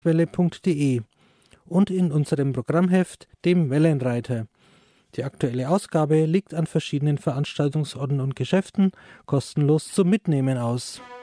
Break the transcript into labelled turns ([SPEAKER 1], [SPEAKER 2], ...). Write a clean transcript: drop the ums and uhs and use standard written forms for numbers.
[SPEAKER 1] welle.de und in unserem Programmheft, dem Wellenreiter. Die aktuelle Ausgabe liegt an verschiedenen Veranstaltungsorten und Geschäften kostenlos zum Mitnehmen aus.